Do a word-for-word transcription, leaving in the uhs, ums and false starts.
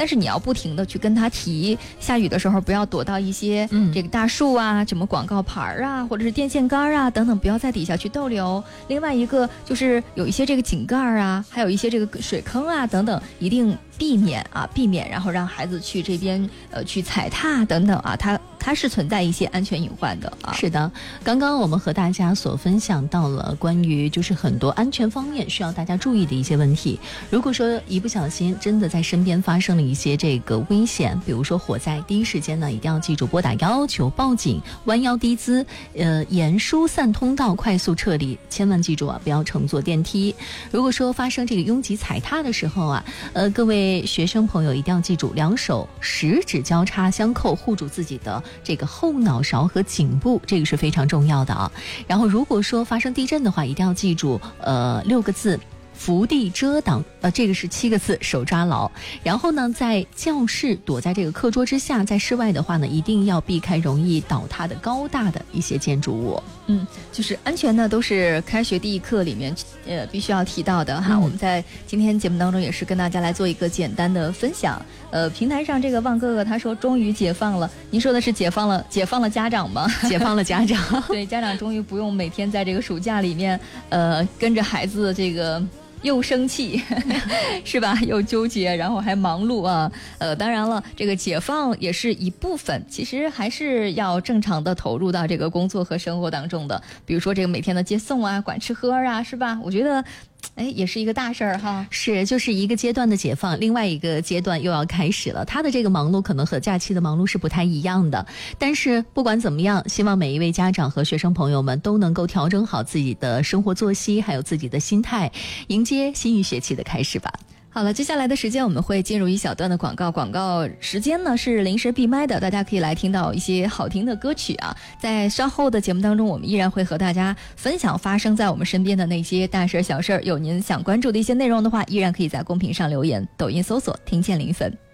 但是你要不停的去跟他提，下雨的时候不要躲到一些这个大树啊、什么广告牌啊，或者是电线杆啊等等，不要在底下去逗留。另外一个就是有一些这个井盖啊，还有一些这个水坑啊等等，一定避免啊，避免，然后让孩子去这边呃去踩踏等等啊，它它是存在一些安全隐患的啊。 是的，刚刚我们和大家所分享到了关于就是很多安全方面需要大家注意的一些问题。如果说一不小心真的在身边发生了一些这个危险，比如说火灾，第一时间呢一定要记住拨打幺幺九报警，弯腰低姿，呃，沿疏散通道快速撤离，千万记住啊，不要乘坐电梯。如果说发生这个拥挤踩踏的时候啊，呃，各位学生朋友一定要记住，两手食指交叉相扣，护住自己的这个后脑勺和颈部，这个是非常重要的啊。然后如果说发生地震的话，一定要记住呃六个字，伏地遮挡，呃，这个是七个字，手抓牢。然后呢，在教室躲在这个课桌之下，在室外的话呢，一定要避开容易倒塌的高大的一些建筑物。 嗯，就是安全呢，都是开学第一课里面呃必须要提到的哈。嗯、我们在今天节目当中也是跟大家来做一个简单的分享。呃，平台上这个旺哥哥他说终于解放了，您说的是解放了解放了家长吗？ 解放了家长， 对，家长终于不用每天在这个暑假里面呃跟着孩子这个。又生气是吧，又纠结，然后还忙碌啊。呃，当然了，这个解放也是一部分，其实还是要正常的投入到这个工作和生活当中的。比如说这个每天的接送啊，管吃喝啊，是吧？我觉得哎，也是一个大事儿哈。 是，就是一个阶段的解放，另外一个阶段又要开始了。他的这个忙碌可能和假期的忙碌是不太一样的，但是不管怎么样，希望每一位家长和学生朋友们都能够调整好自己的生活作息，还有自己的心态，迎接新一学期的开始吧。 好了，接下来的时间我们会进入一小段的广告，广告时间呢是临时闭麦的，大家可以来听到一些好听的歌曲啊。在稍后的节目当中，我们依然会和大家分享发生在我们身边的那些大事小事儿，有您想关注的一些内容的话，依然可以在公屏上留言，抖音搜索听见零分。